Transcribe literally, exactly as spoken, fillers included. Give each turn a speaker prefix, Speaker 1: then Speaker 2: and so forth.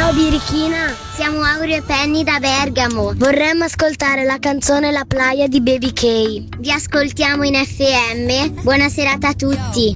Speaker 1: Ciao birichina,
Speaker 2: siamo Aureo e Penny da Bergamo.
Speaker 1: Vorremmo ascoltare la canzone La playa di Baby K.
Speaker 2: Vi ascoltiamo in F M. Buona serata a tutti.